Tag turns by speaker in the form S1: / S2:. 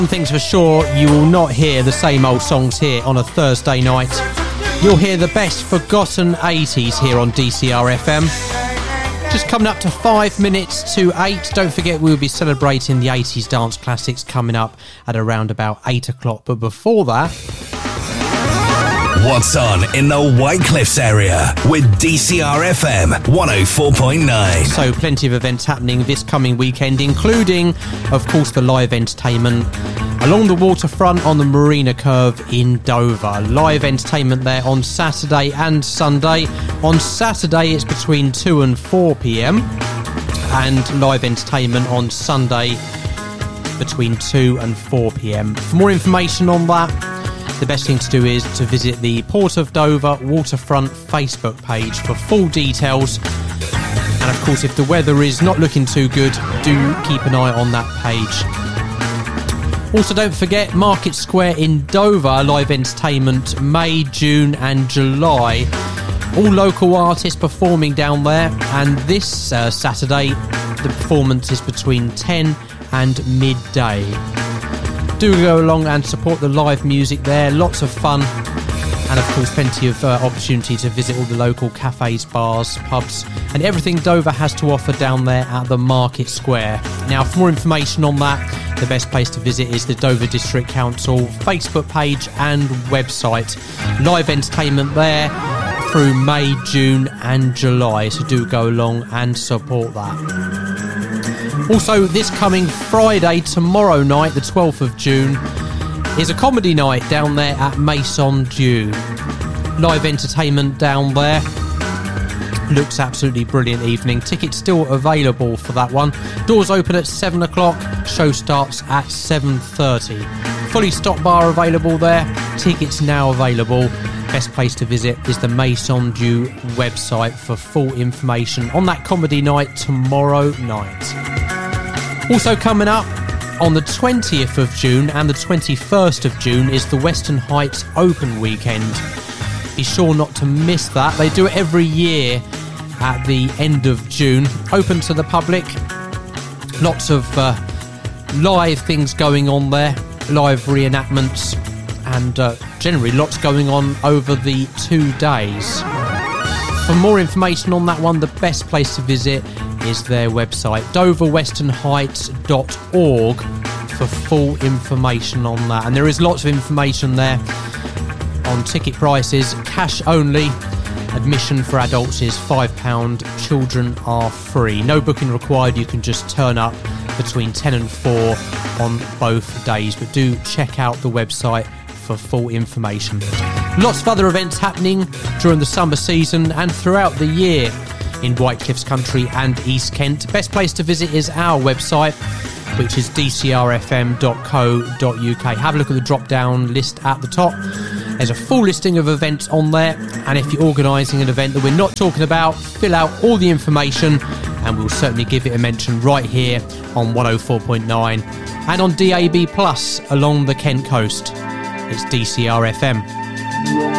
S1: One thing's for sure, you will not hear the same old songs here on a Thursday night. You'll hear the best forgotten 80s here on DCR FM. Just coming up to 5 minutes to 8. Don't forget we'll be celebrating the 80s dance classics coming up at around about 8 o'clock. But before that...
S2: What's on in the White Cliffs area with DCR FM 104.9.
S1: So plenty of events happening this coming weekend, including, of course, the live entertainment along the waterfront on the Marina Curve in Dover. Live entertainment there on Saturday and Sunday. On Saturday it's between 2 and 4 p.m. and live entertainment on Sunday between 2 and 4 p.m. For more information on that, the best thing to do is to visit the Port of Dover Waterfront Facebook page for full details. And of course, if the weather is not looking too good, do keep an eye on that page. Also, don't forget Market Square in Dover, live entertainment May, June and July. All local artists performing down there, and this Saturday the performance is between 10 and midday. Do go along and support the live music there, lots of fun, and of course plenty of opportunity to visit all the local cafes, bars, pubs and everything Dover has to offer down there at the Market Square. Now, for more information on that, the best place to visit is the Dover District Council Facebook page and website. Live entertainment there through May, June and July, so do go along and support that. Also, this coming Friday, tomorrow night, the 12th of June, is a comedy night down there at Maison Dieu. Live entertainment down there. Looks absolutely brilliant evening. Tickets still available for that one. Doors open at 7 o'clock. Show starts at 7:30. Fully stocked bar available there. Tickets now available. Best place to visit is the Maison Dieu website for full information on that comedy night tomorrow night. Also coming up on the 20th of June and the 21st of June is the Western Heights Open Weekend. Be sure not to miss that. They do it every year at the end of June. Open to the public. Lots of live things going on there. Live reenactments. And generally lots going on over the 2 days. For more information on that one, the best place to visit is their website, doverwesternheights.org, for full information on that. And there is lots of information there on ticket prices, cash only. Admission for adults is £5, children are free. No booking required, you can just turn up between 10 and 4 on both days. But do check out the website for full information. Lots of other events happening during the summer season and throughout the year in White Cliffs Country and East Kent. Best place to visit is our website, which is dcrfm.co.uk. Have a look at the drop-down list at the top. There's a full listing of events on there, and if you're organising an event that we're not talking about, fill out all the information and we'll certainly give it a mention right here on 104.9 and on DAB Plus along the Kent coast. It's DCR FM.